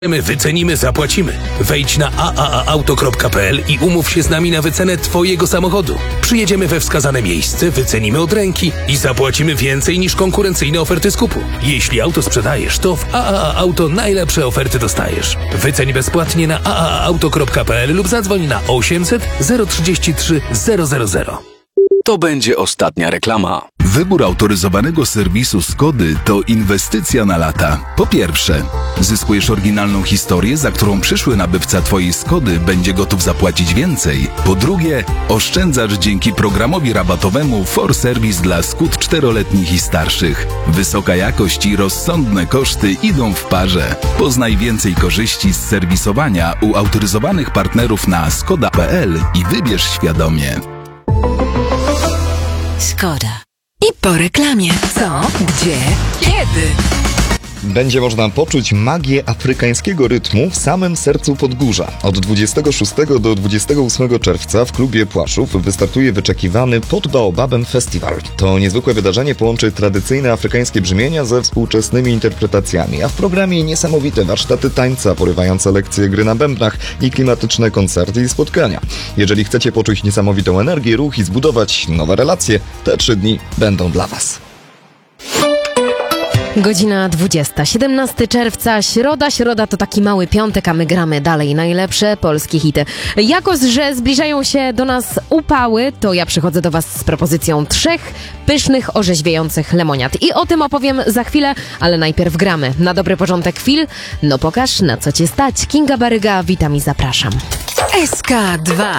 My wycenimy, zapłacimy. Wejdź na aaauto.pl i umów się z nami na wycenę Twojego samochodu. Przyjedziemy we wskazane miejsce, wycenimy od ręki i zapłacimy więcej niż konkurencyjne oferty skupu. Jeśli auto sprzedajesz, to w AAA Auto najlepsze oferty dostajesz. Wyceń bezpłatnie na aaauto.pl lub zadzwoń na 800 033 000. To będzie ostatnia reklama. Wybór autoryzowanego serwisu Skody to inwestycja na lata. Po pierwsze, zyskujesz oryginalną historię, za którą przyszły nabywca Twojej Skody będzie gotów zapłacić więcej. Po drugie, oszczędzasz dzięki programowi rabatowemu For Service dla Skód 4-letnich i starszych. Wysoka jakość i rozsądne koszty idą w parze. Poznaj więcej korzyści z serwisowania u autoryzowanych partnerów na skoda.pl i wybierz świadomie. Skoda. I po reklamie. Co? Gdzie? Kiedy? Będzie można poczuć magię afrykańskiego rytmu w samym sercu Podgórza. Od 26 do 28 czerwca w klubie Płaszów wystartuje wyczekiwany Pod Baobabem Festival. To niezwykłe wydarzenie połączy tradycyjne afrykańskie brzmienia ze współczesnymi interpretacjami, a w programie niesamowite warsztaty tańca, porywające lekcje gry na bębnach i klimatyczne koncerty i spotkania. Jeżeli chcecie poczuć niesamowitą energię, ruch i zbudować nowe relacje, te 3 dni będą dla Was. Godzina 20, 17 czerwca, środa to taki mały piątek, a my gramy dalej najlepsze polskie hity. Jako, że zbliżają się do nas upały, to ja przychodzę do Was z propozycją 3 pysznych, orzeźwiających lemoniad. I o tym opowiem za chwilę, ale najpierw gramy. Na dobry początek chwil, no pokaż na co Cię stać. Kinga Baryga, witam i zapraszam. SK2